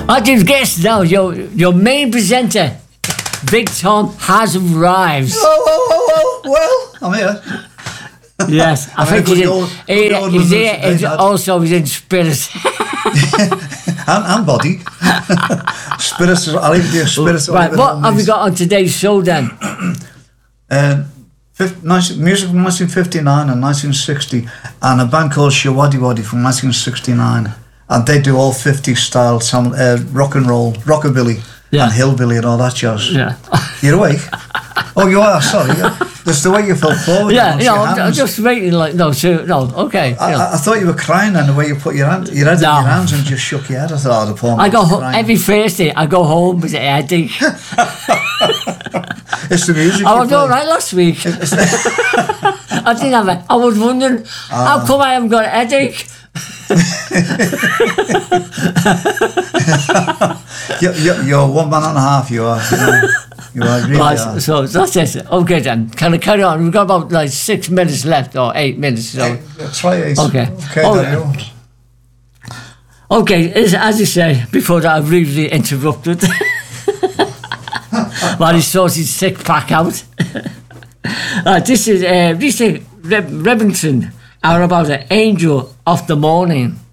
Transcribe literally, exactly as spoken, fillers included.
I just guess now, your your main presenter, Big Tom, has arrived. Oh, oh, oh, oh, well, I'm here. Yes, I, I think he's, in, he, he's here. He's also he's in spirit. and, and body. Spirit, I'll even do a spirit. Right, what have we got on today's show then? um, music from nineteen fifty-nine and nineteen sixty, and a band called Shawadi Wadi from nineteen sixty-nine, and they do all fifties style, some uh, rock and roll, rockabilly, yeah. and hillbilly and all that jazz. Yeah, you're awake. Oh, you are. Sorry, that's the way you fell forward. Yeah, you know, I'm just waiting. Like no, so, no, okay. I, I, I thought you were crying, and the way you put your hand, your head no. in your hands and just shook your head. I thought, oh, the poor man. I go ho- every Thursday. I go home with a headache. It's the music. I was all right last week. I didn't have it. I was wondering uh, how come I haven't got a headache. you're, you're, you're one man and a half. You are. You know, you are really right, are. So that's it. Okay then. Can I carry on? We've got about like six minutes left or eight minutes. So hey, try eight. Okay. Okay. Okay. Okay. As, as you say, before that, I've really interrupted. While he sorts his sick pack out. uh, this is uh, Lisa Re- Rebinson are about an angel of the morning.